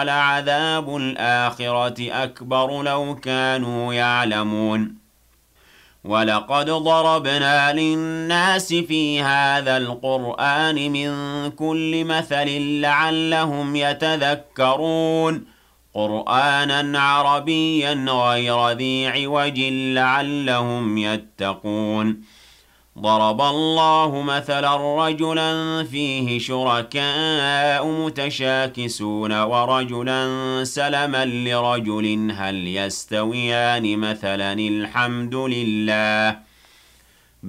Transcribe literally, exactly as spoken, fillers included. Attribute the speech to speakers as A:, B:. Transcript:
A: ولعذاب الآخرة أكبر لو كانوا يعلمون ولقد ضربنا للناس في هذا القرآن من كل مثل لعلهم يتذكرون قرآنا عربيا غير ذي عوج لعلهم يتقون ضرب الله مثلا رجلا فيه شركاء متشاكسون ورجلا سلما لرجل هل يستويان مثلا الحمد لله